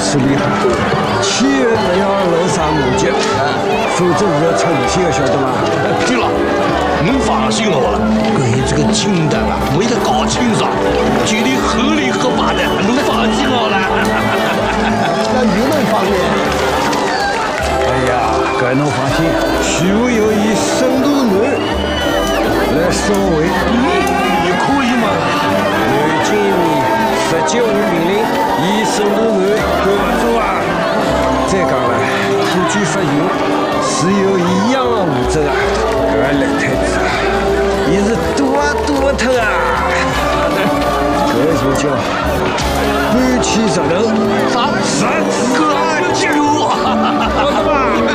是厉害，千万要露上目脚，否则要出事体，晓得吗？ 对了，侬放心好了，关于这个清单啊，我一定搞清爽，绝对合理合法的，侬放心好了。 那舆论方面， 哎呀，该侬放心，徐委有以深度男来收尾。 也可以嘛。 南京人19户命令，以深度男管住啊！再讲了，土居发云是有一样的武则啊，搿个赖太子啊，伊是多特啊！搿就叫半气石头， 啥？ 啥？ 个酒啊！ 晓得吧？